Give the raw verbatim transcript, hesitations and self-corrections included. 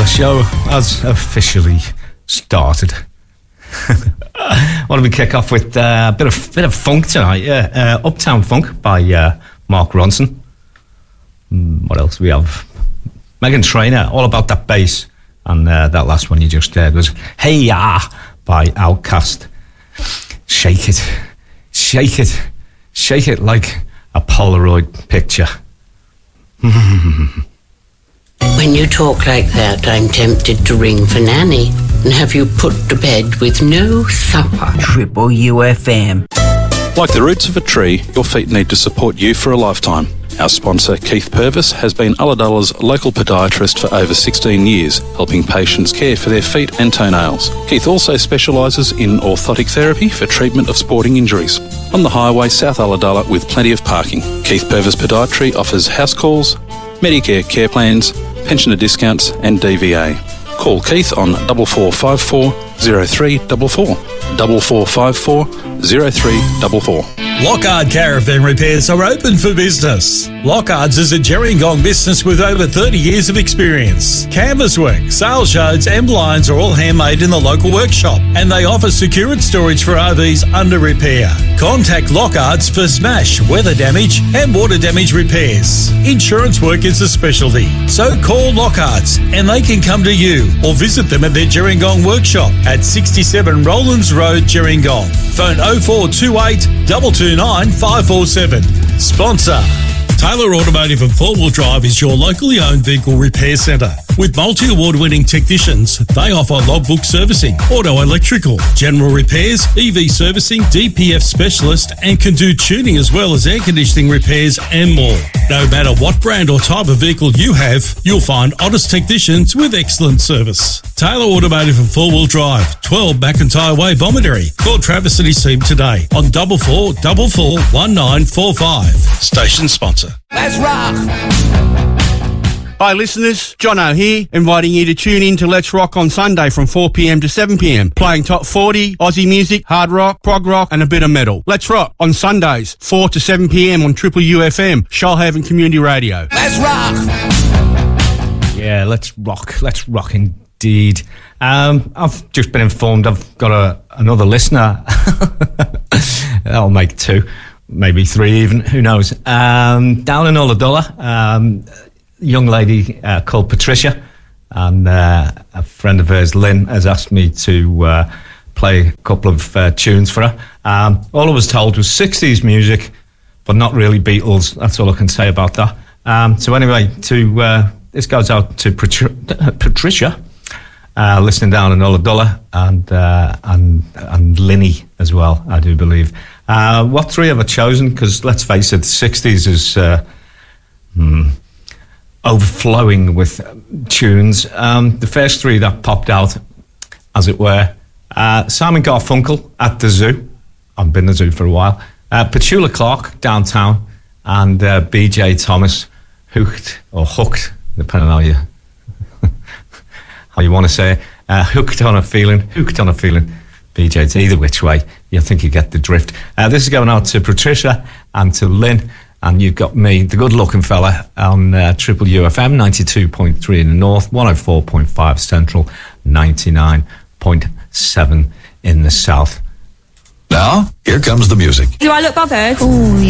show has officially started. Why don't we kick off with uh, a bit of bit of funk tonight? Yeah, uh, Uptown Funk by uh, Mark Ronson. Mm, what else do we have? Meghan Trainor, All About That Bass, and uh, that last one you just heard was Hey Ya by Outkast. Shake it, shake it, shake it like a Polaroid picture. When you talk like that, I'm tempted to ring for Nanny and have you put to bed with no supper. Triple U F M. Like the roots of a tree, your feet need to support you for a lifetime. Our sponsor, Keith Purvis, has been Ulladulla's local podiatrist for over sixteen years, helping patients care for their feet and toenails. Keith also specialises in orthotic therapy for treatment of sporting injuries. On the highway, South Ulladulla, with plenty of parking. Keith Purvis Podiatry offers house calls, Medicare care plans, pensioner discounts and D V A. Call Keith on double four five four zero three double four, double four five four zero three double four. Lockhart Caravan Repairs are open for business. Lockhart's is a Gerringong business with over thirty years of experience. Canvas work, sales yards and blinds are all handmade in the local workshop, and they offer secured storage for R Vs under repair. Contact Lockhart's for smash, weather damage and water damage repairs. Insurance work is a specialty, so call Lockhart's and they can come to you or visit them at their Gerringong workshop at sixty-seven Rowlands Road, Gerringong. Phone oh four two eight, two two nine five four seven. Sponsor. Taylor Automotive and Four Wheel Drive is your locally owned vehicle repair centre. With multi-award-winning technicians, they offer logbook servicing, auto electrical, general repairs, E V servicing, D P F specialist, and can do tuning as well as air conditioning repairs and more. No matter what brand or type of vehicle you have, you'll find honest technicians with excellent service. Taylor Automotive and Four Wheel Drive, twelve McIntyre Way, Bomaderry. Call Travis and his team today on double four double four one nine four five. Station sponsor. Let's rock! Hi listeners, Jono here, inviting you to tune in to Let's Rock on Sunday from four p.m. to seven p.m, playing top forty, Aussie music, hard rock, prog rock and a bit of metal. Let's Rock on Sundays, four to seven p.m. on Triple U F M, Shoalhaven Community Radio. Let's rock! Yeah, let's rock, let's rock indeed. Um, I've just been informed I've got a, another listener. That'll make two, maybe three even, who knows. Um, down in Ulladulla, um, young lady uh, called Patricia, and uh, a friend of hers, Lynn, has asked me to uh, play a couple of uh, tunes for her. Um, all I was told was sixties music, but not really Beatles. That's all I can say about that. Um, so anyway, to uh, this goes out to Patri- Patricia, uh, listening down in Ulladulla, and uh, and and Linny as well, I do believe. Uh, what three have I chosen? Because let's face it, the sixties is Uh, hmm, overflowing with tunes. Um, the first three that popped out, as it were, uh, Simon Garfunkel at the Zoo. I've been to the Zoo for a while. Uh, Petula Clark, Downtown, and uh, B J Thomas, Hooked, or Hooked, depending on how you, how you want to say it. Uh, hooked on a Feeling, Hooked on a Feeling. B J, either which way, you think you get the drift. Uh, this is going out to Patricia and to Lynn. And you've got me, the good-looking fella, on uh, Triple U F M, ninety-two point three in the north, one oh four point five central, ninety-nine point seven in the south. Now, here comes the music. Do I look bothered? Ooh,